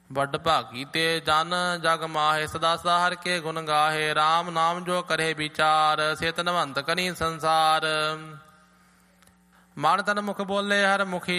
ਵੱਡ ਭਾਗੀ ਤੇ ਜਨ ਜਗ ਮਾਹੇ, ਸਦਾ ਸਦਾ ਹਰਿ ਕੇ ਗੁਣ ਗਾਹੇ। ਰਾਮ ਨਾਮ ਜੋ ਕਰੇ ਵਿਚਾਰ, ਸੇ ਧਨਵੰਤ ਕਰੀ ਸੰਸਾਰ। ਮਨ ਤਨ ਮੁਖ ਬੋਲੇ ਹਰ ਮੁਖੀ,